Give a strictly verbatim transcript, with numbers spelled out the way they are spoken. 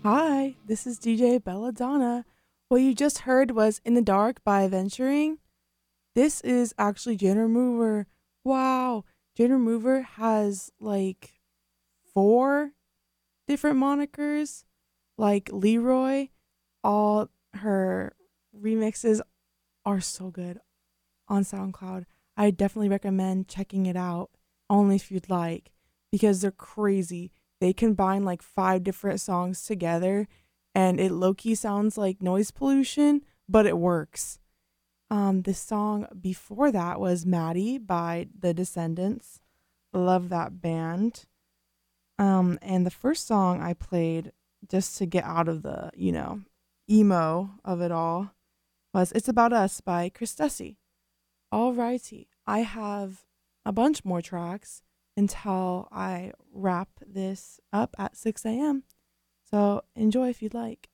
Hi, this is D J Belladonna. What you just heard was In the Dark by Venturing. This is actually Jane Remover. Wow, Jane Remover has like four different monikers, like Leroy. All her remixes are so good on SoundCloud. I definitely recommend checking it out, only if you'd like, because they're crazy. They combine like five different songs together, and it low key sounds like noise pollution, but it works. Um, the song before that was Maddie by The Descendants. Love that band. Um, and the first song I played just to get out of the, you know, emo of it all was It's About Us by Chris Dussy. Alrighty, I have a bunch more tracks until I wrap this up at six a m. So enjoy if you'd like.